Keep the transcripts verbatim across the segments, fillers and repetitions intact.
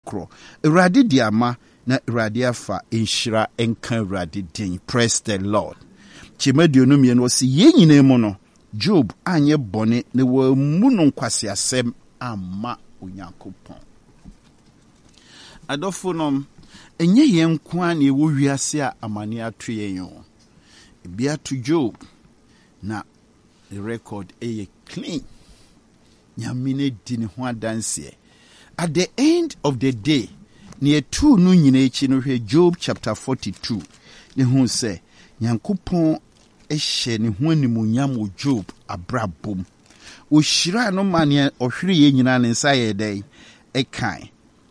kro Awurade di ama na Awurade afa enhyira enka Awurade din. Praise the Lord. Chimadio no mienu osi ye nyina mu no Job anye bone ne wa mu no nkwase asem ama Onyankopɔn. Adofo nom enye yen kwa na ewo wiase a amane ato yen yo. Ebia to Job na the record e clean. Nyamine di ne ho adanse. At the end of the day, near two no nyina echi no hwe Job chapter forty-two. Ne hu se Nyankopɔn ehye ne ho animuonyam o Job abrabom. O hyira no mane ohwere ye nyina ne nsa ye dai e kan.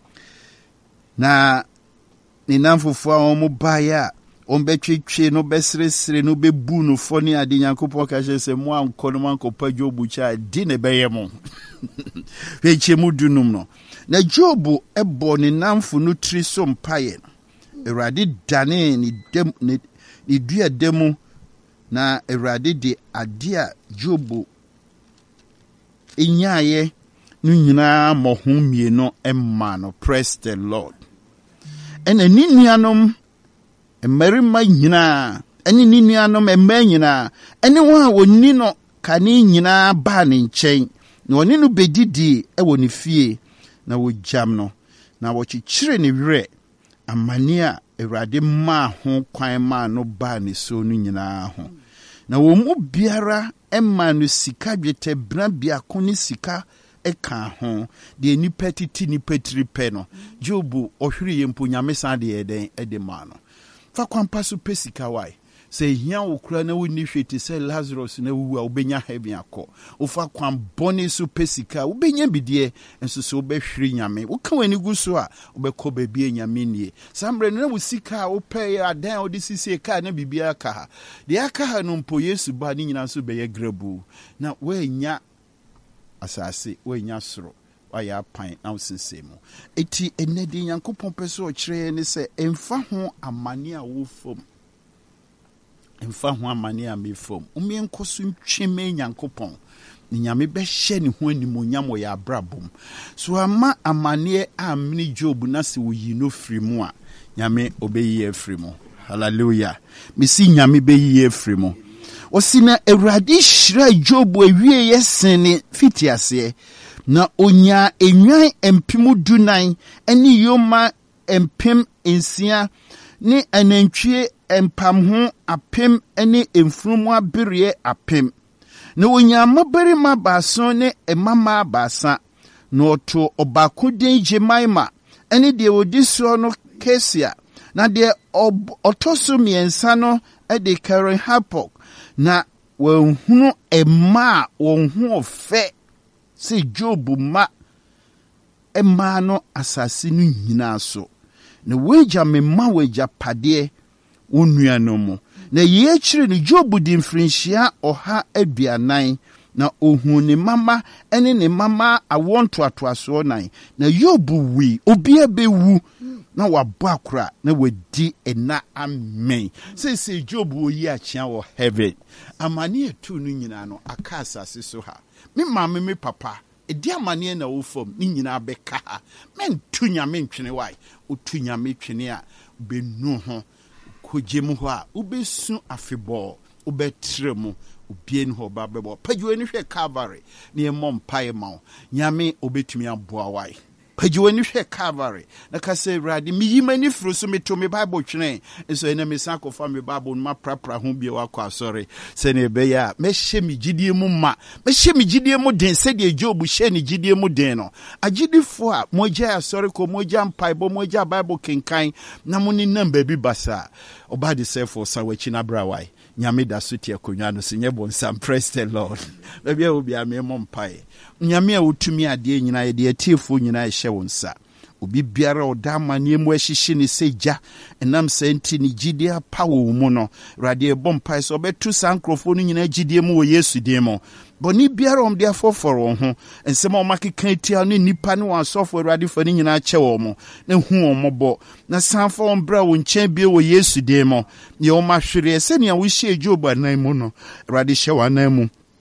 Na ne namfofo a omo baaya on betwetwe no besresre no bebu no fo ne ade Nyankopɔn ka hye se mo anko no manko pa Job cha di ne beye mo. Weche mu dunum no. Na Job ebo ne namfo no tri so mpaye no. Awurade dane ni dem ni dua demu na Awurade de ade a Job enyaye no nyina mohom mie no emma no. Praise the Lord. Ena ni nuanom emarima nyina eni ni nuanom emma nyina eni won a woni no kane nyina ba ne nkyɛn na oni no bedidi e woni fie na wo jam no na wo chichire ne werɛ amane a Awurade ma ho kwan ma no ba ne so no nyina ho na wo mu biara emma no sika dwetɛ bra bia ko ne sika eka ho de nipa titi nipa tripe no Job ohwiri yempo nyame san de eden ede ma no fa kwampa so pesika wai se hia wo kura na woni hweti se Lazarus na wu a obenya heaven akọ ofa kwam bone so pesika obenya bidie enso so obehwiri nyame wo ka wani gu so a obekọ ba bie nyame nie sambre na wo sika wo pay adan odi sisi ka na bibia ka ha de aka ha no mpo Yesu ba ni nyina so be ye grabu na we nya asase we nya soro waya pan na usensemu eti enedi Nyankopɔn pese o kire ne se emfa ho amane a wo fom emfa ho amane a me fom umi enkoso ntweme Nyankopɔn ni nyame be hye ne ho animonyam wo ya abrabom so ama amane a mini Job na se wo yi no firi mu a nyame obeyi afiri mu. Hallelujah. Misi nyame beyi afiri mu. Osina Awurade hyira Job awie yesene fitiase na onya enwan empem dunan eni yoma empem ensia ni anantwie empam ho apem eni emfurumu abere apem na onya mabarima baaso ne emama baasa na oto obako den Jemaima eni de odiso no Kesia na de otoso miensa no e de Karen Hapok na wonhunu ema wonhu ofe se Job ma ema no asase no nyina so na weja mema weja pade onua no mu na ye kire ni Job di mfrinhia oha aduanan na ohun ne mama ene ne mama awonto atoaso nan na Job wi obi abewu na wabɔ akora na wadi ena amen say say Job wo yi achia wo heaven amane etu no nyina no aka asase so ha me mama me papa edi amane na wo fam ni nyina beka ha men tu nyame ntwene wai otu nyame twene a benu ho kogemu ho a ubesu afebɔ ubetremu obien ho ba bebo pagyo ni hwe Calvary ni emom pae ma nyame obetumi aboa wai pagyo ni hwe Calvary na ka se Awurade mi yimani furu so meto me Bible twene eso ena me san kofa me Bible ma prapra ho bia wakɔ asɔre se ne be ya me hye me gidie mu ma me hye me gidie mu den se de Job hye ne gidie mu den no agidifo a mogya asɔre ko mogya mpaibo mogya Bible kenkan na mo ni namba bi basa oba de sefo sa wachi na brawai nyame da so tie konwa no se nyebo nsam. Praise the Lord. Bia obi ame mom pae nyame a wotumi ade nyina ye de atiefo nyina hye wonsa obi biara oda mane mu ahyehye ne seja enam senti ne gidie pa wo mu no rade bom pae so betu sankrofo no nyina gidie mu wo Yesu din mo boni biara om de afoforo won ho ensema o makeka tia no nipa ne wansofo Awurade fa ne nyina kye wo mo na hu o mobo na sanfa on bra wo nkyɛn bie wo Yesu din mo ye o mahwere se ne a wo hye Job anan mu no Awurade hye wa nan mu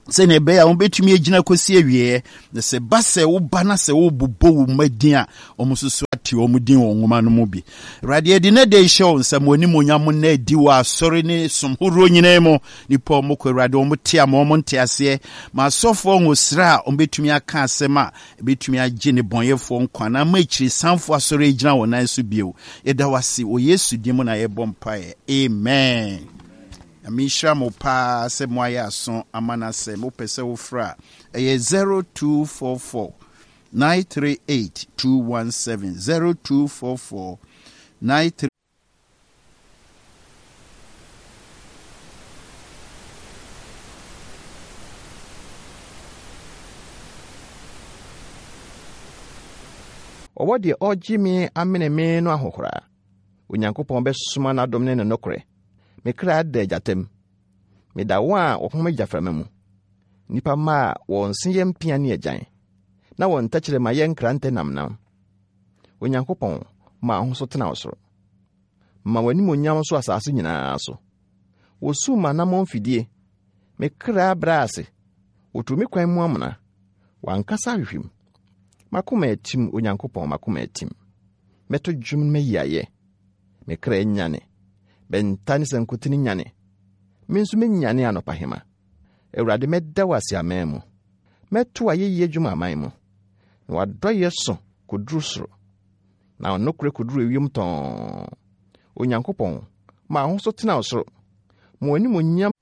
se ne be a ombetumi agina kosi awie ne se ba se wo ba na se wo bobo wo madin a omususu ati omudin wo nwoma no mu bi Awurade edi na de show nsam oni monyam na edi wa asori ne somhoro nyina mu nipa omukọ Awurade omutia ma omonte ase ma asofo ngosra ombetumi aka asema ebetumi agi ne bonyefo nkwa na ma ikiri sanfo asori agina wonan so bio eda wase o Yesu di mu na ye bompae amen. Misha mopa se moya son amana se mo pese wo fra e zero two four four nine three eight two one seven zero two four four nine three Owo de ojimi amene me no ahokora Onyankopon be suma na dom ne ne nokore me kra de jatem me da wa wo homa jaframa mu nipa ma won siyem pia ne agyan na won tachire ma yen krante namnam Onyankopon ma ho so tena osoro ma wani monyam so asase nyina so wo su ma na mon fidie me kra brase wotumi kwan mu amna wankasa hwehwim makoma etim Onyankopon makoma etim meto dwum me yaye me kra nyane bentani sankutini nyane minsu me nyane anopahema Awurade medda wase amemu meto ayeye dwuma amanmu na wadoye so koduru soro na onokure koduru ewiem ton Onyankopon ma ho so tena osoro mo ani mo nyam